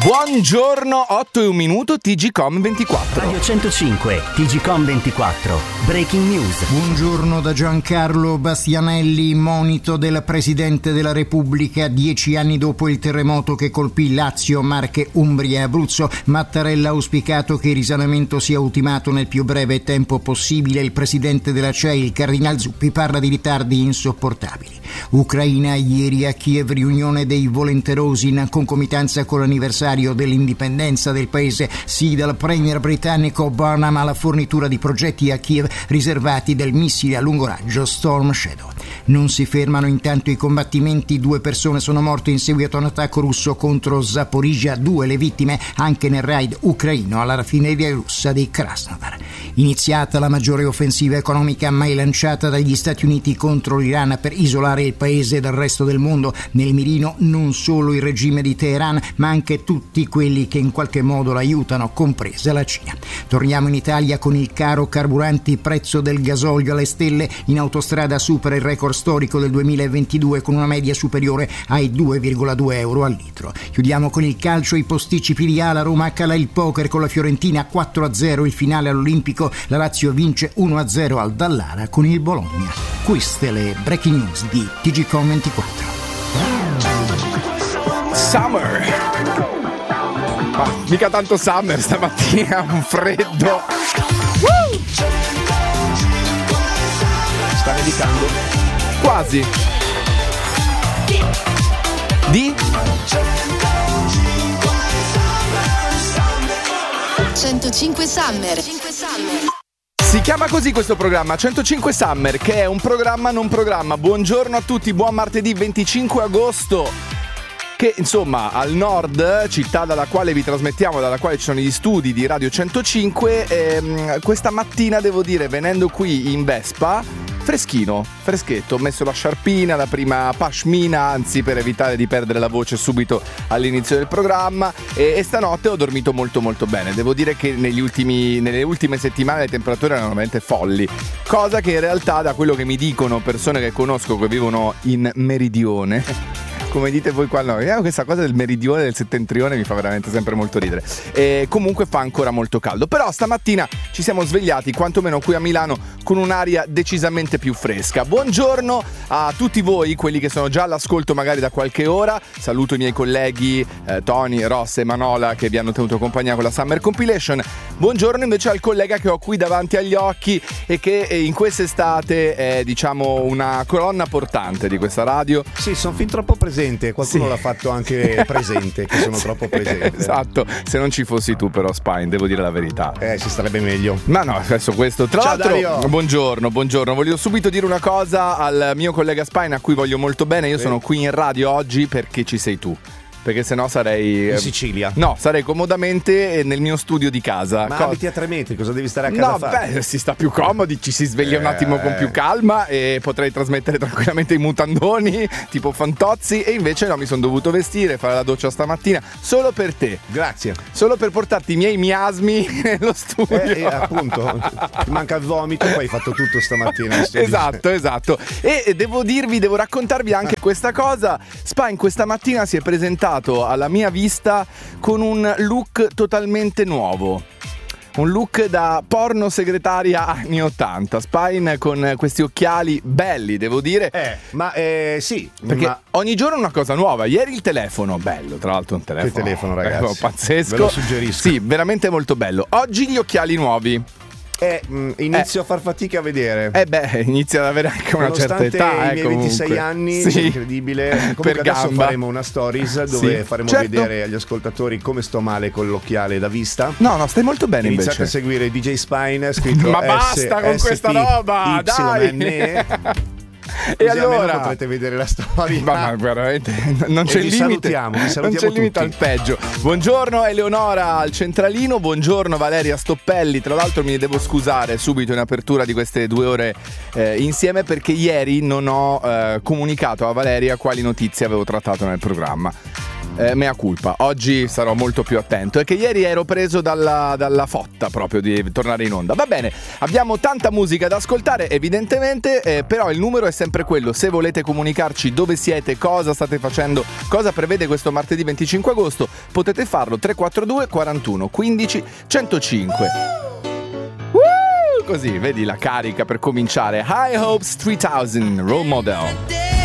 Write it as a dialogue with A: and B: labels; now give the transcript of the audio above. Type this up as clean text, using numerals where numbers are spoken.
A: Buongiorno, 8:01, TGcom 24.
B: Radio 105, TGcom 24, Breaking News.
C: Buongiorno da Giancarlo Bastianelli. Monito del Presidente della Repubblica 10 anni dopo il terremoto che colpì Lazio, Marche, Umbria e Abruzzo. Mattarella ha auspicato che il risanamento sia ultimato nel più breve tempo possibile. Il Presidente della CEI, il Cardinal Zuppi, parla di ritardi insopportabili. Ucraina, ieri a Kiev riunione dei volenterosi in concomitanza con l'anniversario dell'indipendenza del paese. Sì, dal premier britannico Burnham alla fornitura di progetti a Kiev riservati del missile a lungo raggio Storm Shadow. Non si fermano intanto i combattimenti. 2 persone sono morte in seguito a un attacco russo contro Zaporizhzhia, 2 le vittime anche nel raid ucraino alla raffineria russa di Krasnodar. Iniziata la maggiore offensiva economica mai lanciata dagli Stati Uniti contro l'Iran per isolare il paese dal resto del mondo. Nel mirino non solo il regime di Teheran, ma anche tutti quelli che in qualche modo l'aiutano, compresa la Cina. Torniamo in Italia con il caro carburanti, prezzo del gasolio alle stelle. In autostrada supera il record storico del 2022 con una media superiore ai 2,2 euro al litro. Chiudiamo con il calcio, i posticipi di A. La Roma cala il poker con la Fiorentina 4-0, il finale all'Olimpico. La Lazio vince 1-0 al Dallara con il Bologna. Queste le breaking news di TGcom 24.
A: Summer. Ma mica tanto summer stamattina, un freddo.
D: Sta nevicando.
A: Quasi. Di?
E: 105 Summer.
A: Si chiama così questo programma, 105 Summer, che è un programma non programma. Buongiorno a tutti, buon martedì 25 agosto. Che insomma al nord, città dalla quale vi trasmettiamo, dalla quale ci sono gli studi di Radio 105, questa mattina devo dire, venendo qui in Vespa, freschetto, ho messo la sciarpina, la prima pashmina, anzi per evitare di perdere la voce subito all'inizio del programma, e stanotte ho dormito molto molto bene. Devo dire che nelle ultime settimane le temperature erano veramente folli, cosa che in realtà, da quello che mi dicono persone che conosco che vivono in meridione, come dite voi qua, no, questa cosa del meridione, del settentrione mi fa veramente sempre molto ridere. E comunque fa ancora molto caldo. Però stamattina ci siamo svegliati, quantomeno qui a Milano, con un'aria decisamente più fresca. Buongiorno a tutti voi, quelli che sono già all'ascolto magari da qualche ora. Saluto i miei colleghi Tony, Ross e Manola che vi hanno tenuto compagnia con la Summer Compilation. Buongiorno invece al collega che ho qui davanti agli occhi e che in quest'estate è, diciamo, una colonna portante di questa radio.
D: Sì, sono fin troppo presente. Qualcuno
A: Sì.
D: l'ha fatto anche presente, che sono troppo presente.
A: Esatto, se non ci fossi tu però, Spine, devo dire la verità.
D: Si starebbe meglio.
A: Ma no, adesso questo. Tra
D: Ciao,
A: l'altro,
D: Dario.
A: buongiorno. Voglio subito dire una cosa al mio collega Spine, a cui voglio molto bene. Io sono qui in radio oggi perché ci sei tu. Perché sennò sarei
D: In Sicilia?
A: No, sarei comodamente nel mio studio di casa.
D: Ma abiti a 3 metri, cosa devi stare a casa a fare?
A: Beh, si sta più comodi, ci si sveglia un attimo con più calma e potrei trasmettere tranquillamente i mutandoni, tipo Fantozzi, e invece no, mi sono dovuto vestire, fare la doccia stamattina, solo per te.
D: Grazie.
A: Solo per portarti i miei miasmi nello studio.
D: Appunto, ti manca il vomito, poi hai fatto tutto stamattina.
A: Esatto. E devo raccontarvi anche questa cosa. Spine questa mattina si è presentato alla mia vista con un look totalmente nuovo. Un look da porno segretaria anni 80. Spine con questi occhiali belli, devo dire.
D: Sì.
A: Perché ogni giorno una cosa nuova. Ieri il telefono, bello, tra l'altro un telefono.
D: Che telefono, ragazzi?
A: Pazzesco.
D: Ve lo suggerisco.
A: Sì, veramente molto bello. Oggi gli occhiali nuovi.
D: Inizio a far fatica a vedere.
A: Inizia ad avere anche una certa età.
D: I miei 26 anni,
A: sì.
D: Incredibile. Comunque
A: Per
D: adesso
A: gamba.
D: faremo una stories dove faremo vedere agli ascoltatori come sto male con l'occhiale da vista.
A: No, stai molto bene.
D: Iniziate
A: invece
D: a seguire DJ Spine, scritto
A: ma basta con questa roba, dai. E allora
D: potrete vedere la storia.
A: ma veramente non c'è limite. Non c'è limite al peggio. Buongiorno Eleonora al centralino, buongiorno Valeria Stoppelli. Tra l'altro mi devo scusare subito in apertura di queste 2 ore insieme, perché ieri non ho comunicato a Valeria quali notizie avevo trattato nel programma. mea culpa, oggi sarò molto più attento. È che ieri ero preso dalla fotta proprio di tornare in onda. Va bene, abbiamo tanta musica da ascoltare evidentemente, però il numero è sempre quello. Se volete comunicarci dove siete, cosa state facendo, cosa prevede questo martedì 25 agosto, potete farlo 342 41 15 105. Così, vedi la carica per cominciare. High Hopes 3000, Role Model.